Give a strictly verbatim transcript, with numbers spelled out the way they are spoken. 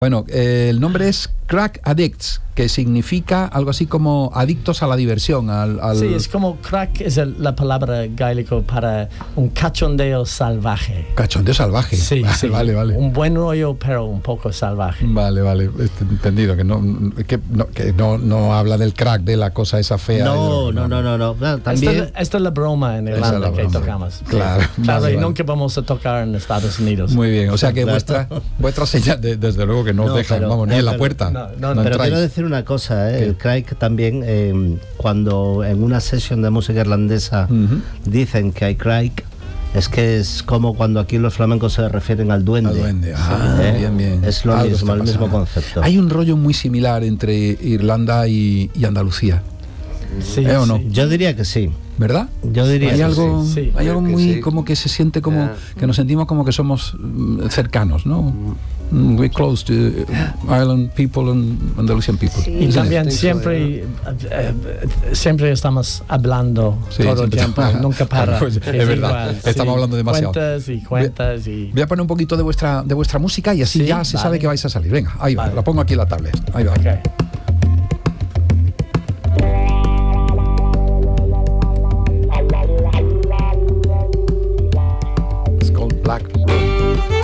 Bueno, eh, el nombre es Crack Addicts, que significa algo así como adictos a la diversión. Al, al... Sí, es como crack, es el, la palabra gaélico para un cachondeo salvaje. Cachondeo salvaje. Sí, vale, sí. vale, vale. Un buen rollo, pero un poco salvaje. Vale, vale, entendido, que no, que no, que no, no habla del crack, de la cosa esa fea. No, no, no, no, no, no. También... Esta, esta es la broma en Irlanda que tocamos. Claro, claro, vale, y vale. nunca vamos a tocar en Estados Unidos. Muy bien, o sea que Claro. vuestra, vuestra señal, de, desde luego que no, No, os dejan, pero- vamos, ni no, en la pero- puerta. no, no, no Pero entráis. quiero decir una cosa, ¿eh? ¿Qué? El crack también, eh, cuando en una sesión de música irlandesa Ujú. dicen que hay crack, es que es como cuando aquí los flamencos se refieren al duende. Al duende. Ah, ¿Eh? bien, bien. Es lo Algo mismo, está el mismo pasando. concepto. Hay un rollo muy similar entre Irlanda y, y Andalucía, Sí, ¿Eh o no? sí. Yo diría que sí. ¿verdad? Yo diría Hay que algo, sí, sí. hay algo Creo que muy sí. como que se siente como Ya. que nos sentimos como que somos mm, cercanos, ¿no? Mm, we're close to Ireland people and Andalusian people. Sí. Y Isn't también it? siempre, eh, eh, siempre estamos hablando Sí, todo el siempre tiempo, estamos- nunca para. Pues, es verdad, estamos hablando demasiado. Cuentas y cuentas y... Voy a poner un poquito de vuestra de vuestra música y así Sí, ya se vale. sabe que vais a salir. Venga, ahí va, Vale. la pongo aquí en la tablet. Ahí va. Okay.